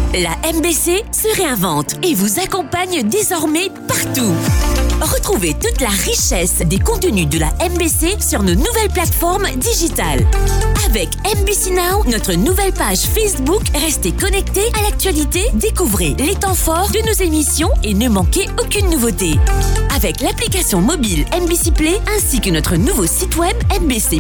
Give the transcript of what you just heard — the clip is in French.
La MBC se réinvente et vous accompagne désormais partout. Retrouvez toute la richesse des contenus de la MBC sur nos nouvelles plateformes digitales. Avec MBC Now, notre nouvelle page Facebook, restez connectés à l'actualité, découvrez les temps forts de nos émissions et ne manquez aucune nouveauté. Avec l'application mobile MBC Play ainsi que notre nouveau site web mbc